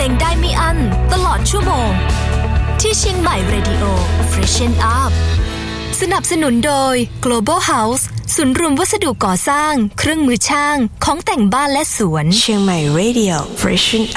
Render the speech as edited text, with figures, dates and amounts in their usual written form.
งได้ไม่อั้นตลอดชั่วโมงที่เชียงใหม่ Radio Freshen Up สนับสนุนโดย Global House ศูนย์รวมวัสดุก่อสร้างเครื่องมือช่างของแต่งบ้านและสวนเชียงใหม่ Radio Freshen